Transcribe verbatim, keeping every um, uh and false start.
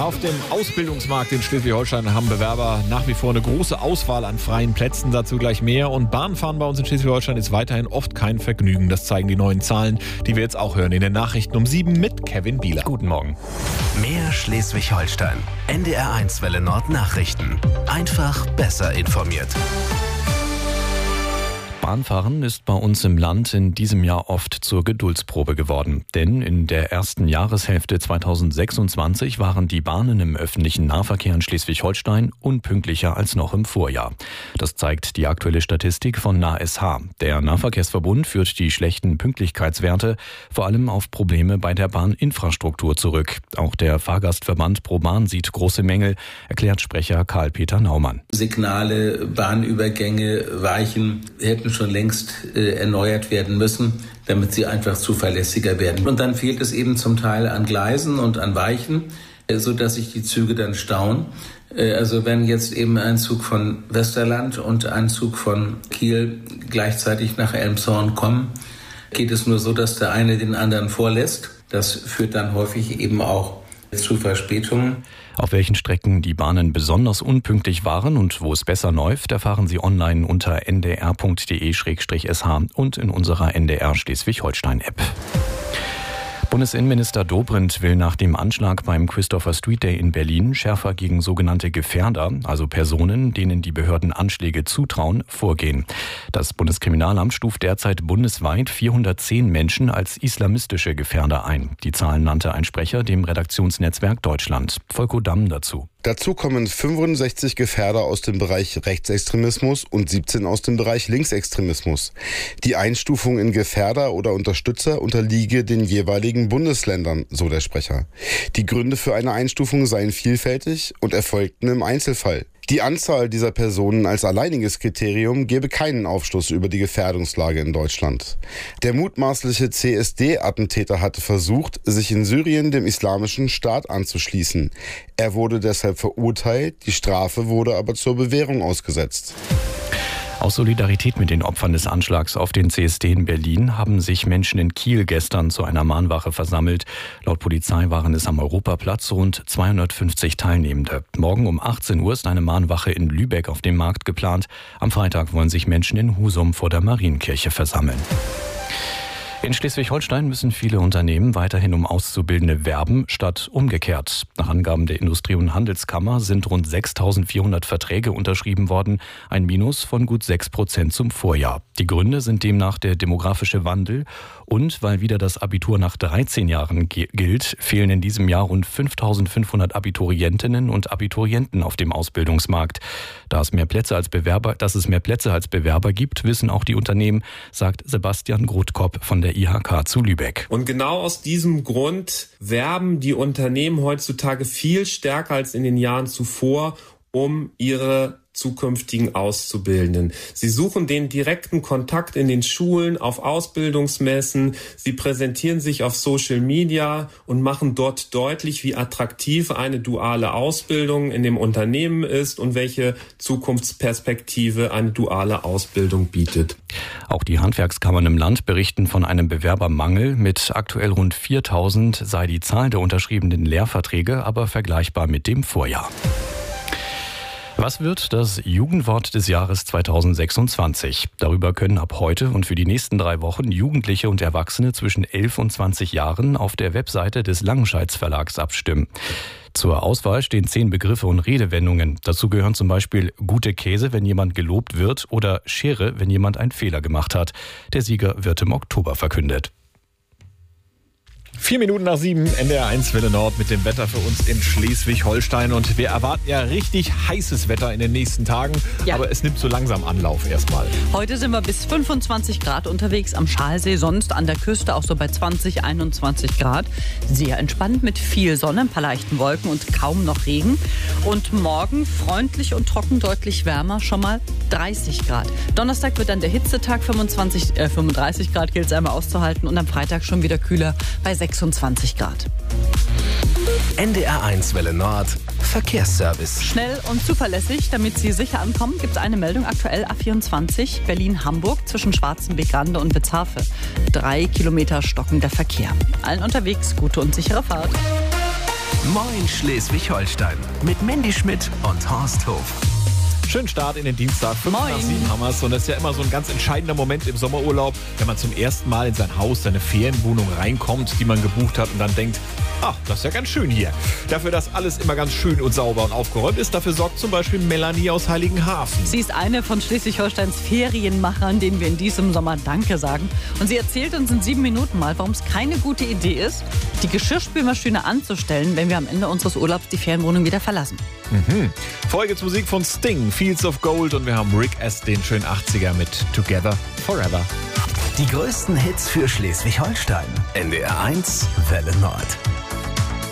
Auf dem Ausbildungsmarkt in Schleswig-Holstein haben Bewerber nach wie vor eine große Auswahl an freien Plätzen, dazu gleich mehr. Und Bahnfahren bei uns in Schleswig-Holstein ist weiterhin oft kein Vergnügen. Das zeigen die neuen Zahlen, die wir jetzt auch hören in den Nachrichten um sieben mit Kevin Bieler. Guten Morgen. Mehr Schleswig-Holstein. N D R eins Welle Nord Nachrichten. Einfach besser informiert. Bahnfahren ist bei uns im Land in diesem Jahr oft zur Geduldsprobe geworden. Denn in der ersten Jahreshälfte zweitausendsechsundzwanzig waren die Bahnen im öffentlichen Nahverkehr in Schleswig-Holstein unpünktlicher als noch im Vorjahr. Das zeigt die aktuelle Statistik von N A S H. Der Nahverkehrsverbund führt die schlechten Pünktlichkeitswerte vor allem auf Probleme bei der Bahninfrastruktur zurück. Auch der Fahrgastverband ProBahn sieht große Mängel, erklärt Sprecher Karl-Peter Naumann. Signale, Bahnübergänge, Weichen hätten schon längst äh, erneuert werden müssen, damit sie einfach zuverlässiger werden. Und dann fehlt es eben zum Teil an Gleisen und an Weichen, äh, sodass sich die Züge dann stauen. Äh, also wenn jetzt eben ein Zug von Westerland und ein Zug von Kiel gleichzeitig nach Elmshorn kommen, geht es nur so, dass der eine den anderen vorlässt. Das führt dann häufig eben auch zu Verspätungen. Auf welchen Strecken die Bahnen besonders unpünktlich waren und wo es besser läuft, erfahren Sie online unter n d r punkt d e slash s h und in unserer N D R Schleswig-Holstein-App. Bundesinnenminister Dobrindt will nach dem Anschlag beim Christopher Street Day in Berlin schärfer gegen sogenannte Gefährder, also Personen, denen die Behörden Anschläge zutrauen, vorgehen. Das Bundeskriminalamt stuft derzeit bundesweit vierhundertzehn Menschen als islamistische Gefährder ein. Die Zahlen nannte ein Sprecher dem Redaktionsnetzwerk Deutschland. Volko Damm dazu. Dazu kommen fünfundsechzig Gefährder aus dem Bereich Rechtsextremismus und siebzehn aus dem Bereich Linksextremismus. Die Einstufung in Gefährder oder Unterstützer unterliege den jeweiligen Bundesländern, so der Sprecher. Die Gründe für eine Einstufung seien vielfältig und erfolgten im Einzelfall. Die Anzahl dieser Personen als alleiniges Kriterium gebe keinen Aufschluss über die Gefährdungslage in Deutschland. Der mutmaßliche C S D-Attentäter hatte versucht, sich in Syrien dem Islamischen Staat anzuschließen. Er wurde deshalb verurteilt, die Strafe wurde aber zur Bewährung ausgesetzt. Aus Solidarität mit den Opfern des Anschlags auf den C S D in Berlin haben sich Menschen in Kiel gestern zu einer Mahnwache versammelt. Laut Polizei waren es am Europaplatz rund zweihundertfünfzig Teilnehmende. Morgen um achtzehn Uhr ist eine Mahnwache in Lübeck auf dem Markt geplant. Am Freitag wollen sich Menschen in Husum vor der Marienkirche versammeln. In Schleswig-Holstein müssen viele Unternehmen weiterhin um Auszubildende werben, statt umgekehrt. Nach Angaben der Industrie- und Handelskammer sind rund sechstausendvierhundert Verträge unterschrieben worden, ein Minus von gut sechs Prozent zum Vorjahr. Die Gründe sind demnach der demografische Wandel und weil wieder das Abitur nach dreizehn Jahren gilt, fehlen in diesem Jahr rund fünftausendfünfhundert Abiturientinnen und Abiturienten auf dem Ausbildungsmarkt. Da es mehr Plätze als Bewerber, dass es mehr Plätze als Bewerber gibt, wissen auch die Unternehmen, sagt Sebastian Grothkopp von der I H K zu Lübeck. Und genau aus diesem Grund werben die Unternehmen heutzutage viel stärker als in den Jahren zuvor um ihre zukünftigen Auszubildenden. Sie suchen den direkten Kontakt in den Schulen, auf Ausbildungsmessen. Sie präsentieren sich auf Social Media und machen dort deutlich, wie attraktiv eine duale Ausbildung in dem Unternehmen ist und welche Zukunftsperspektive eine duale Ausbildung bietet. Auch die Handwerkskammern im Land berichten von einem Bewerbermangel. Mit aktuell rund viertausend sei die Zahl der unterschriebenen Lehrverträge aber vergleichbar mit dem Vorjahr. Was wird das Jugendwort des Jahres zweitausendsechsundzwanzig? Darüber können ab heute und für die nächsten drei Wochen Jugendliche und Erwachsene zwischen elf und zwanzig Jahren auf der Webseite des Langenscheids Verlags abstimmen. Zur Auswahl stehen zehn Begriffe und Redewendungen. Dazu gehören zum Beispiel gute Käse, wenn jemand gelobt wird, oder Schere, wenn jemand einen Fehler gemacht hat. Der Sieger wird im Oktober verkündet. Vier Minuten nach sieben, N D R eins Welle Nord mit dem Wetter für uns in Schleswig-Holstein. Und wir erwarten ja richtig heißes Wetter in den nächsten Tagen. Ja. Aber es nimmt so langsam Anlauf erstmal. Heute sind wir bis fünfundzwanzig Grad unterwegs am Schalsee, sonst an der Küste auch so bei zwanzig, einundzwanzig Grad. Sehr entspannt mit viel Sonne, ein paar leichten Wolken und kaum noch Regen. Und morgen freundlich und trocken, deutlich wärmer, schon mal dreißig Grad. Donnerstag wird dann der Hitzetag, fünfundzwanzig, äh, fünfunddreißig Grad gilt es einmal auszuhalten. Und am Freitag schon wieder kühler bei sechsundzwanzig Grad. N D R eins Welle Nord Verkehrsservice. Schnell und zuverlässig, damit Sie sicher ankommen, gibt es eine Meldung aktuell A vierundzwanzig Berlin-Hamburg zwischen Schwarzenbeck-Rande und Witzhafe. Drei Kilometer stockender Verkehr. Allen unterwegs gute und sichere Fahrt. Moin Schleswig-Holstein mit Mandy Schmidt und Horst Hof. Schönen Start in den Dienstag. fünf nach sieben haben wir's. Und das ist ja immer so ein ganz entscheidender Moment im Sommerurlaub, wenn man zum ersten Mal in sein Haus, seine Ferienwohnung reinkommt, die man gebucht hat und dann denkt, ach, das ist ja ganz schön hier. Dafür, dass alles immer ganz schön und sauber und aufgeräumt ist, dafür sorgt zum Beispiel Melanie aus Heiligenhafen. Sie ist eine von Schleswig-Holsteins Ferienmachern, denen wir in diesem Sommer Danke sagen. Und sie erzählt uns in sieben Minuten mal, warum es keine gute Idee ist, die Geschirrspülmaschine anzustellen, wenn wir am Ende unseres Urlaubs die Ferienwohnung wieder verlassen. Mhm. Vorher gibt's Musik von Sting, Fields of Gold, und wir haben Rick S., den schönen achtziger mit Together Forever. Die größten Hits für Schleswig-Holstein. N D R eins Welle Nord.